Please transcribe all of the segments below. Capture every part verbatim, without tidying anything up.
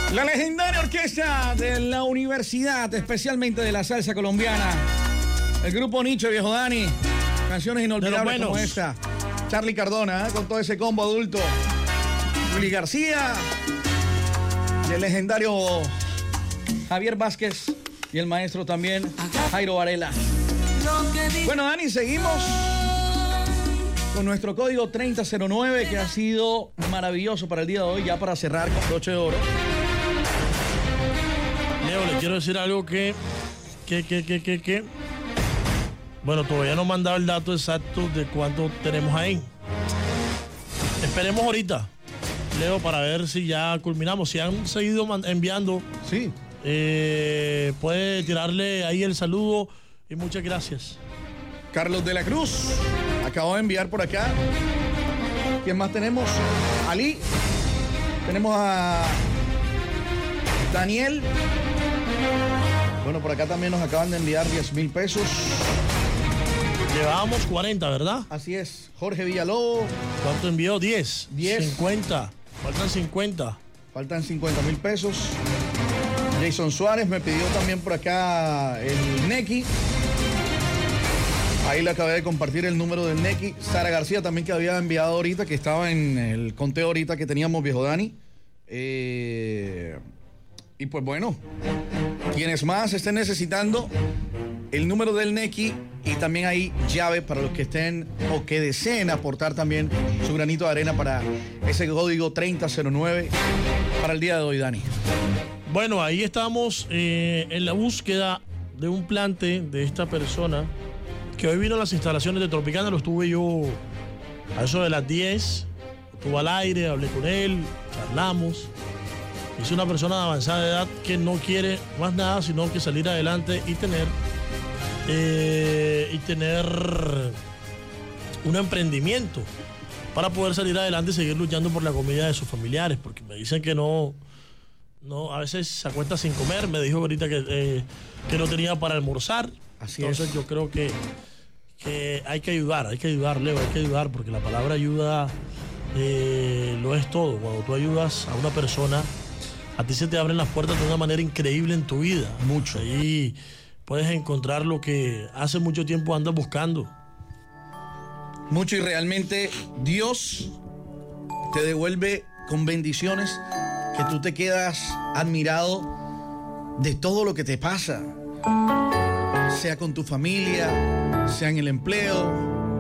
La legendaria orquesta de la universidad, especialmente de la salsa colombiana. El grupo Nicho, viejo Dani. Canciones inolvidables como esta. Charly Cardona, ¿eh? Con todo ese combo adulto. Willy García. Y el legendario Javier Vázquez. Y el maestro también, Jairo Varela. Bueno, Dani, seguimos con nuestro código treinta cero nueve, que ha sido maravilloso para el día de hoy, ya para cerrar con broche de oro. Leo, le quiero decir algo que, que, que, que, que, que. Bueno, todavía no me han dado el dato exacto de cuánto tenemos ahí. Esperemos ahorita, Leo, para ver si ya culminamos. Si han seguido enviando, sí. Eh, puede tirarle ahí el saludo y muchas gracias. Carlos de la Cruz acabo de enviar por acá. ¿Quién más tenemos? Ali. Tenemos a Daniel. Bueno, por acá también nos acaban de enviar diez mil pesos. Llevábamos cuarenta, ¿verdad? Así es. Jorge Villalobos. ¿Cuánto envió? diez. diez. cincuenta. Faltan cincuenta. Faltan cincuenta mil pesos. Jason Suárez me pidió también por acá el Neki. Ahí le acabé de compartir el número del Neki. Sara García también, que había enviado ahorita, que estaba en el conteo ahorita que teníamos, viejo Dani. Eh, y pues bueno, quienes más estén necesitando el número del Neki, y también hay llave para los que estén o que deseen aportar también su granito de arena para ese código treinta cero nueve para el día de hoy, Dani. Bueno, ahí estamos eh, en la búsqueda de un plante de esta persona que hoy vino a las instalaciones de Tropicana. Lo estuve yo a eso de las diez, estuvo al aire, hablé con él, charlamos. Es una persona de avanzada edad que no quiere más nada sino que salir adelante y tener eh, y tener un emprendimiento para poder salir adelante y seguir luchando por la comida de sus familiares, porque me dicen que no No, a veces se acuesta sin comer. Me dijo ahorita que, eh, que no tenía para almorzar. Así Entonces es. yo creo que, que hay que ayudar, hay que ayudar, Leo, hay que ayudar, porque la palabra ayuda eh, lo es todo. Cuando tú ayudas a una persona, a ti se te abren las puertas de una manera increíble en tu vida. Mucho. Ahí puedes encontrar lo que hace mucho tiempo andas buscando. Mucho, y realmente Dios te devuelve con bendiciones que tú te quedas admirado de todo lo que te pasa, sea con tu familia, sea en el empleo.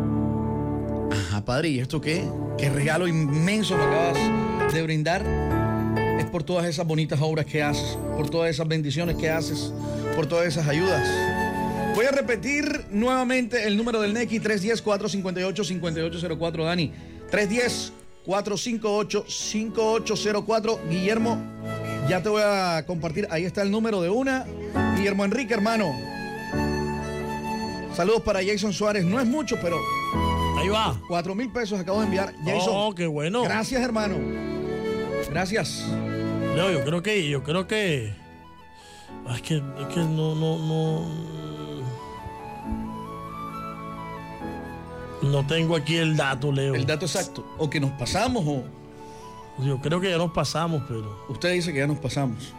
Ajá, padre, ¿y esto qué? ¿Qué regalo inmenso me acabas de brindar? Es por todas esas bonitas obras que haces, por todas esas bendiciones que haces, por todas esas ayudas. Voy a repetir nuevamente el número del Neki: tres uno cero, cuatro cinco ocho, cinco ocho cero cuatro, Dani. tres uno cero, cuatro cinco ocho, cinco ocho cero cuatro. Guillermo, ya te voy a compartir. Ahí está el número de una. Guillermo Enrique, hermano. Saludos para Jason Suárez. No es mucho, pero ahí va. Cuatro mil pesos acabo de enviar. Jason, oh, qué bueno. Gracias, hermano. Gracias. Leo, yo creo que, yo creo que. Es que, es que no, no, no. No tengo aquí el dato, Leo. El dato exacto. O que nos pasamos, o. Yo creo que ya nos pasamos, pero. Usted dice que ya nos pasamos.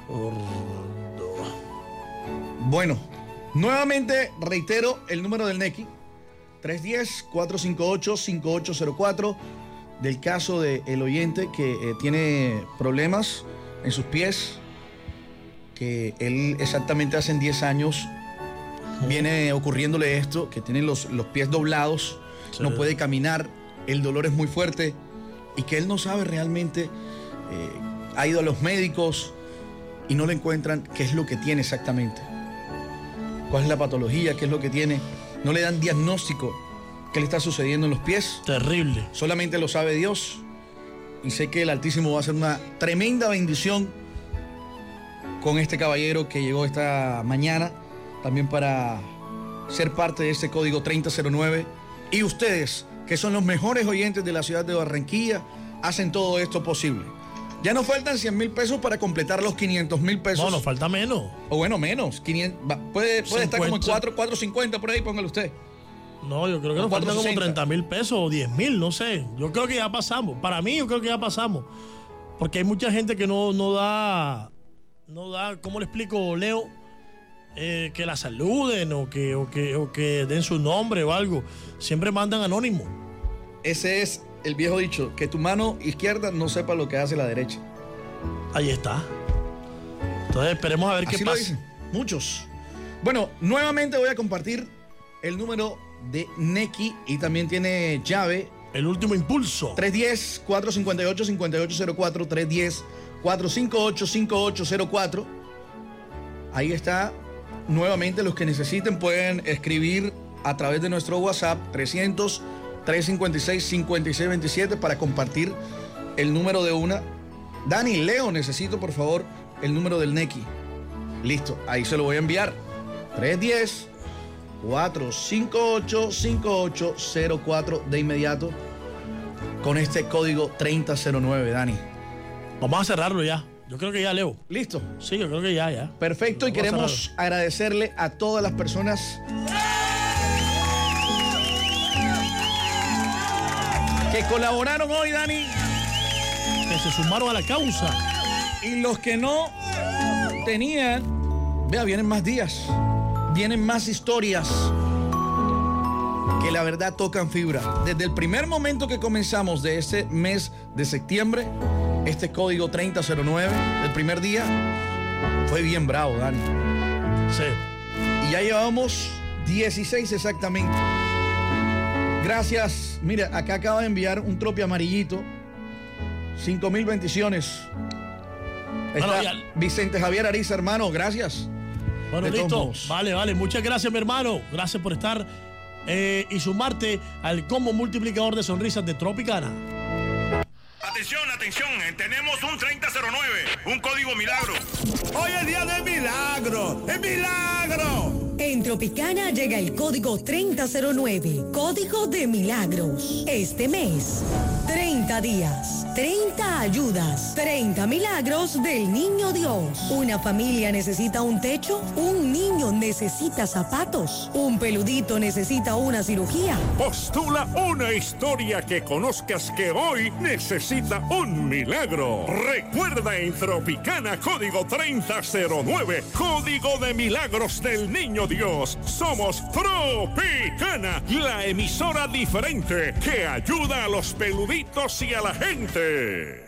Bueno, nuevamente reitero el número del Neki: tres uno cero, cuatro cinco ocho, cinco ocho cero cuatro. Del caso del oyente que eh, tiene problemas en sus pies, que él exactamente hace diez años viene ocurriéndole esto, que tiene los, los pies doblados, sí. No puede caminar, el dolor es muy fuerte y que él no sabe realmente, eh, ha ido a los médicos y no le encuentran qué es lo que tiene exactamente, cuál es la patología, qué es lo que tiene, no le dan diagnóstico, qué le está sucediendo en los pies. Terrible. Solamente lo sabe Dios, y sé que el Altísimo va a hacer una tremenda bendición con este caballero que llegó esta mañana, también para ser parte de este código treinta cero nueve. Y ustedes, que son los mejores oyentes de la ciudad de Barranquilla, hacen todo esto posible. Ya nos faltan cien mil pesos para completar los quinientos mil pesos. No, nos falta menos. O bueno, menos. quinientos, puede puede estar como en cuatro, cuatro cincuenta por ahí, póngale usted. No, yo creo que nos faltan como treinta mil pesos o diez mil, no sé. Yo creo que ya pasamos. Para mí, yo creo que ya pasamos. Porque hay mucha gente que no, no da, no da, ¿cómo le explico, Leo? Eh, que la saluden o que, o, que, o que den su nombre o algo. Siempre mandan anónimo. Ese es el viejo dicho, que tu mano izquierda no sepa lo que hace la derecha. Ahí está. Entonces esperemos a ver Así qué lo pasa. dicen muchos. Bueno, nuevamente voy a compartir el número de Neki y también tiene llave. El último impulso. tres uno cero, cuatro cinco ocho, cinco ocho cero cuatro, tres uno cero, cuatro cinco ocho, cinco ocho cero cuatro. Ahí está. Nuevamente, los que necesiten pueden escribir a través de nuestro WhatsApp trescientos, trescientos cincuenta y seis, cincuenta y seis veintisiete para compartir el número de una. Dani, Leo, necesito por favor el número del Neki. Listo, ahí se lo voy a enviar. tres uno cero, cuatro cinco ocho, cinco ocho cero cuatro de inmediato con este código treinta cero nueve, Dani. Vamos a cerrarlo ya. Yo creo que ya, Leo. ¿Listo? Sí, yo creo que ya, ya. Perfecto, y Vamos a queremos cerrarlo. agradecerle a todas las personas que colaboraron hoy, Dani, Que se sumaron a la causa. y los que no tenían. Vea, vienen más días, vienen más historias que la verdad tocan fibra. Desde el primer momento que comenzamos de este mes de septiembre, este código treinta cero nueve, el primer día, fue bien bravo, Dani. Sí. Y ya llevamos dieciséis exactamente. Gracias. Mira, acá acaba de enviar un tropi amarillito. cinco mil bendiciones. Está Bueno, ya- Vicente Javier Ariza, hermano, gracias. Bueno, De todos listo. modos. Vale, vale. Muchas gracias, mi hermano. Gracias por estar eh, y sumarte al combo multiplicador de sonrisas de Tropicana. Atención, atención, tenemos un treinta cero nueve, un código milagro. Hoy es día de milagro, es milagro. En Tropicana llega el código treinta cero nueve, código de milagros. Este mes, treinta días, treinta ayudas, treinta milagros del Niño Dios. Una familia necesita un techo, un niño necesita zapatos, un peludito necesita una cirugía. Postula una historia que conozcas que hoy necesita un milagro. Recuerda en Tropicana código treinta cero nueve, código de milagros del Niño Dios. Somos Tropicana, la emisora diferente que ayuda a los peluditos y a la gente.